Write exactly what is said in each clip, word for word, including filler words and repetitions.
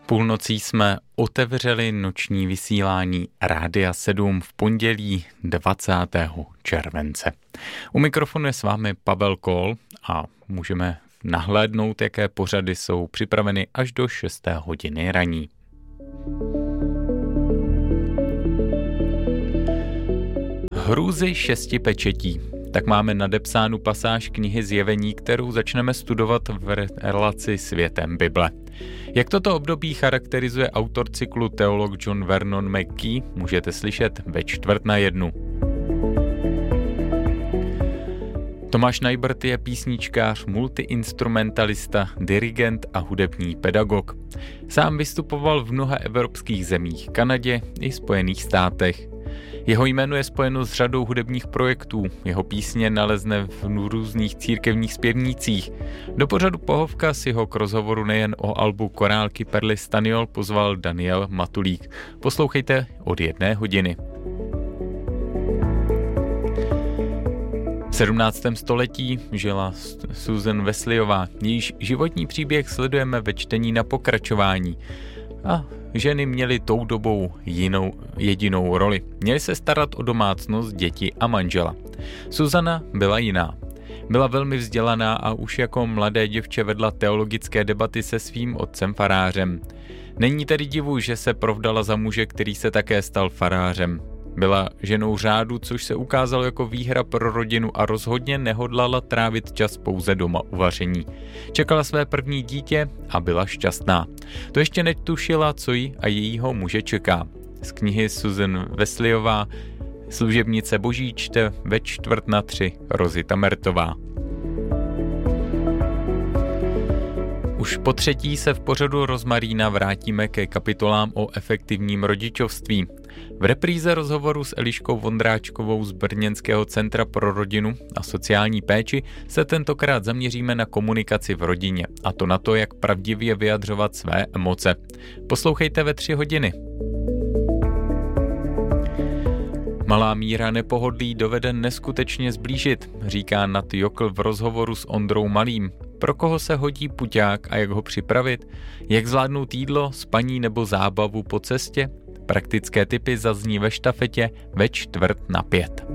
Půlnocí jsme otevřeli noční vysílání Rádia sedm v pondělí dvacátého července. U mikrofonu je s vámi Pavel Kol a můžeme nahlédnout, jaké pořady jsou připraveny až do šesté hodiny raní. Hrůzy šesti pečetí. Tak máme nadepsánu pasáž knihy Zjevení, kterou začneme studovat v relaci Světem Bible. Jak toto období charakterizuje autor cyklu teolog John Vernon McGee, můžete slyšet ve čtvrt na jednu. Tomáš Najbrt je písničkář, multiinstrumentalista, dirigent a hudební pedagog. Sám vystupoval v mnoha evropských zemích, Kanadě i Spojených státech. Jeho jméno je spojeno s řadou hudebních projektů, jeho písně nalezne v různých církevních zpěvnících. Do pořadu Pohovka si ho k rozhovoru nejen o albu Korálky Perly Staniol pozval Daniel Matulík. Poslouchejte od jedné hodiny. V sedmnáctém století žila Susan Wesleyová, jejíž životní příběh sledujeme ve čtení na pokračování. A ženy měly tou dobou jinou, jedinou roli. Měly se starat o domácnost, děti a manžela. Suzana byla jiná. Byla velmi vzdělaná a už jako mladé děvče vedla teologické debaty se svým otcem farářem. Není tedy divu, že se provdala za muže, který se také stal farářem. Byla ženou řádu, což se ukázalo jako výhra pro rodinu a rozhodně nehodlala trávit čas pouze doma u vaření. Čekala své první dítě a byla šťastná. To ještě netušila, co jí a jejího muže čeká. Z knihy Susan Wesleyová Služebnice boží čte ve čtvrt na tři Rozita Mertová. Už po třetí se v pořadu Rozmarína vrátíme ke kapitolám o efektivním rodičovství. V repríze rozhovoru s Eliškou Vondráčkovou z Brněnského centra pro rodinu a sociální péči se tentokrát zaměříme na komunikaci v rodině, a to na to, jak pravdivě vyjadřovat své emoce. Poslouchejte ve tři hodiny. Malá míra nepohodlí dovede neskutečně zblížit, říká Nat Jokl v rozhovoru s Ondrou Malým. Pro koho se hodí puťák a jak ho připravit? Jak zvládnout jídlo, spaní nebo zábavu po cestě? Praktické tipy zazní ve štafetě ve čtvrt na pět.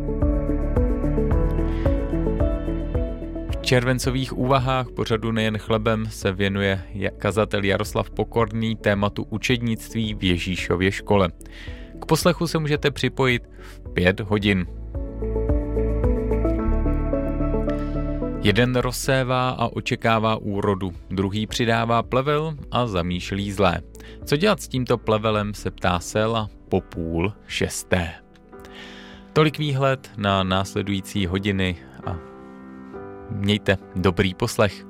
V červencových úvahách pořadu Nejen chlebem se věnuje kazatel Jaroslav Pokorný tématu učednictví v Ježíšově škole. K poslechu se můžete připojit v pět hodin. Jeden rozsévá a očekává úrodu, druhý přidává plevel a zamýšlí zlé. Co dělat s tímto plevelem, se ptá Sela po půl šesté. Tolik výhled na následující hodiny a mějte dobrý poslech.